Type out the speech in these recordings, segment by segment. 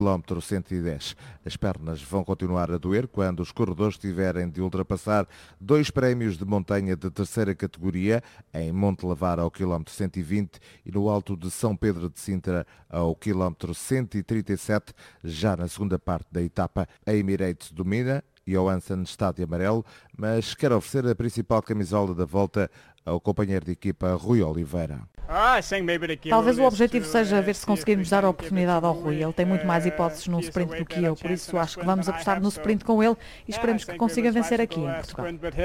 quilómetro 110. As pernas vão continuar a doer quando os corredores tiverem de ultrapassar 2 prémios de montanha de terceira categoria, em Montelavar ao quilómetro 120 e no Alto de São Pedro de Sintra ao quilómetro 137, já na segunda parte da etapa. A Emirates domina e o Johansson está de amarelo, mas quer oferecer a principal camisola da volta ao companheiro de equipa Rui Oliveira. Talvez o objetivo seja ver se conseguirmos dar a oportunidade ao Rui. Ele tem muito mais hipóteses no sprint do que eu, por isso acho que vamos apostar no sprint com ele e esperemos que consiga vencer aqui em Portugal.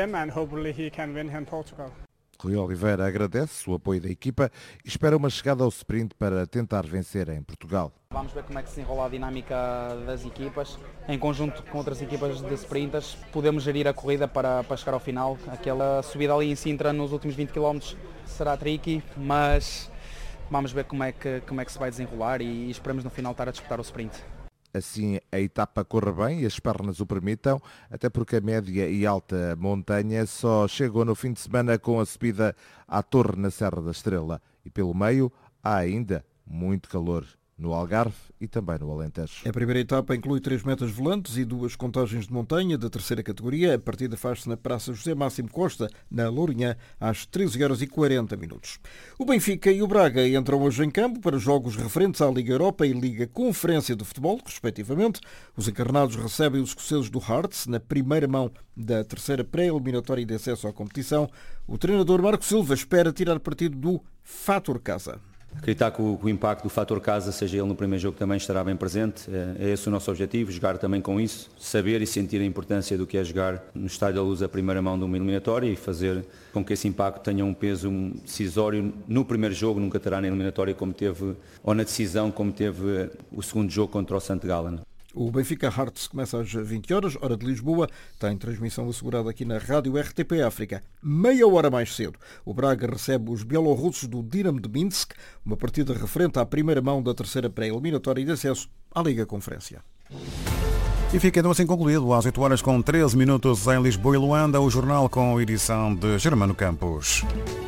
Rui Oliveira agradece o apoio da equipa e espera uma chegada ao sprint para tentar vencer em Portugal. Vamos ver como é que se enrola a dinâmica das equipas. Em conjunto com outras equipas de sprinters, podemos gerir a corrida para chegar ao final. Aquela subida ali em Sintra nos últimos 20 km será tricky, mas vamos ver como é que se vai desenrolar e esperamos no final estar a disputar o sprint. Assim a etapa corra bem e as pernas o permitam, até porque a média e alta montanha só chegam no fim de semana com a subida à Torre na Serra da Estrela. E pelo meio há ainda muito calor no Algarve e também no Alentejo. A primeira etapa inclui 3 metas volantes e 2 contagens de montanha da terceira categoria. A partida faz-se na Praça José Máximo Costa, na Lourinhã, às 13h40. O Benfica e o Braga entram hoje em campo para jogos referentes à Liga Europa e Liga Conferência de Futebol, respectivamente. Os encarnados recebem os escoceses do Hearts na primeira mão da terceira pré-eliminatória de acesso à competição. O treinador Marco Silva espera tirar partido do fator casa. Acreditar que o impacto do fator casa, seja ele no primeiro jogo, também estará bem presente. É esse o nosso objetivo, jogar também com isso, saber e sentir a importância do que é jogar no Estádio da Luz a primeira mão de uma eliminatória e fazer com que esse impacto tenha um peso decisório no primeiro jogo, nunca terá na eliminatória como teve, ou na decisão como teve o segundo jogo contra o St. Gallen. O Benfica Hearts começa às 20h, hora de Lisboa. Tem transmissão assegurada aqui na Rádio RTP África. Meia hora mais cedo, o Braga recebe os bielorrussos do Dinamo de Minsk, uma partida referente à primeira mão da terceira pré-eliminatória de acesso à Liga Conferência. E fica então assim concluído, às 8h com 13 minutos em Lisboa e Luanda, o jornal com edição de Germano Campos.